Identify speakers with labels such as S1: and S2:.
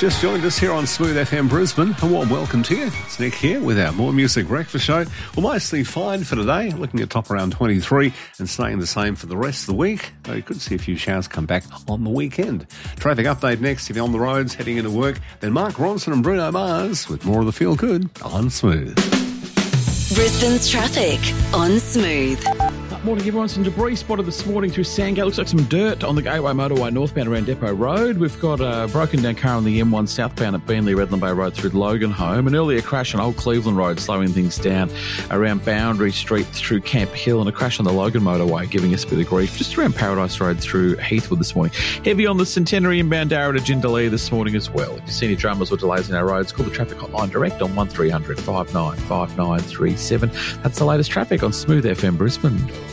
S1: Just joined us here on Smooth FM Brisbane. A warm welcome to you. It's Nick here with our More Music Breakfast Show. Well, mostly fine for today, looking at top around 23 and staying the same for the rest of the week. Though you could see a few showers come back on the weekend. Traffic update next. If you're on the roads heading into work, then Mark Ronson and Bruno Mars with more of the Feel Good on Smooth.
S2: Brisbane's traffic on Smooth.
S3: Morning, everyone. Some debris spotted this morning through Sandgate. Looks like some dirt on the Gateway Motorway northbound around Depot Road. We've got a broken down car on the M1 southbound at Beenleigh Redland Bay Road through Loganholme. An earlier crash on Old Cleveland Road slowing things down around Boundary Street through Camp Hill, and a crash on the Logan Motorway giving us a bit of grief just around Paradise Road through Heathwood this morning. Heavy on the Centenary inbound Darra to Jindalee this morning as well. If you see any dramas or delays in our roads, call the traffic hotline direct on 1300 595937. That's the latest traffic on Smooth FM Brisbane.